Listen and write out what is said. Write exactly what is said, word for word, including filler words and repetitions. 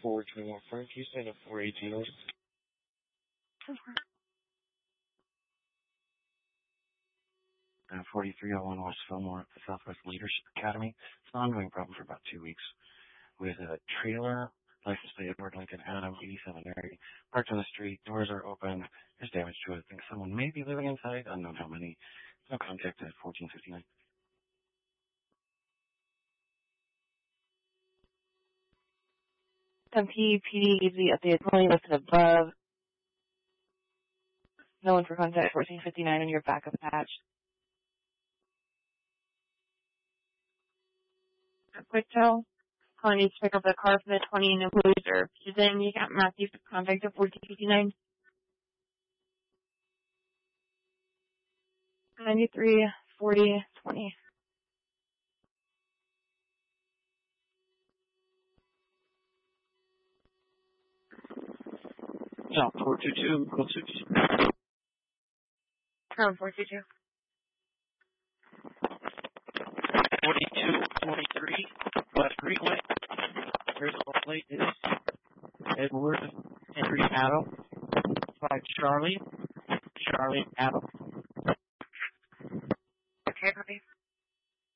four twenty-one Frank Houston at four eighteen. Uh, forty-three oh one West Fillmore at the Southwest Leadership Academy. It's an ongoing problem for about two weeks with a trailer, license plate Edward Lincoln Adam, eighty-seven Mary, parked on the street, doors are open, there's damage to it. I think someone may be living inside, unknown how many. No contact at fourteen fifty-nine. M P P D the updated only listed above. No one for contact fourteen fifty-nine on your backup patch. A quick tell. Calling needs to pick up the car for the twenty employees or then you got Matthew for contact at fourteen fifty-nine. ninety-three forty twenty. Yeah, four two two, code six. Um, four two two. forty-two forty-three, West Greenway. Result plate is Edward Henry Adam. Five Charlie. Charlie Adam.